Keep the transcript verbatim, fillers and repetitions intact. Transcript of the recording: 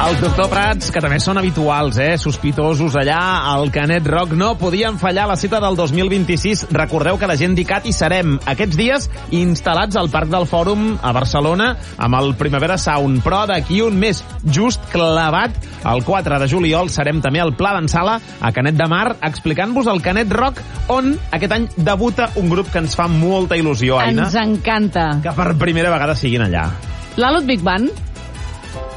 Els Doctor Prats, que també són habituals, eh? Sospitosos allà al Canet Rock, no podien fallar la cita del dos mil vint-i-sis. Recordeu que la gent d'ICAT hi serem aquests dies instal·lats al Parc del Fòrum a Barcelona amb el Primavera Sound, però d'aquí un mes, just clavat, el quatre de juliol, serem també al Pla d'en Sala a Canet de Mar, explicant-vos el Canet Rock, on aquest any debuta un grup que ens fa molta il·lusió, Aina. Ens encanta. Que per primera vegada siguin allà. La Ludwig Band.